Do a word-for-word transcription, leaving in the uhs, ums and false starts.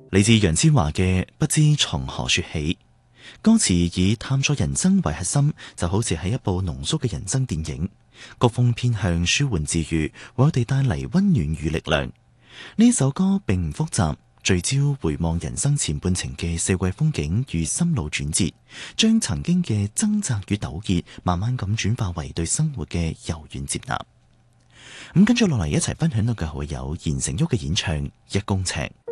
嚟自楊千嬅嘅《不知從何說起》，歌詞以探索人生為核心，就好似係一部濃縮嘅人生電影。曲風偏向舒緩治愈，為我哋帶嚟溫暖與力量。呢首歌並唔複雜，聚焦回望人生前半程嘅四季風景與心路轉折，將曾經嘅掙扎與糾結，慢慢咁轉化為對生活嘅柔軟接納。咁跟住落嚟一齊分享到嘅會有言承旭嘅演唱《一公尺》。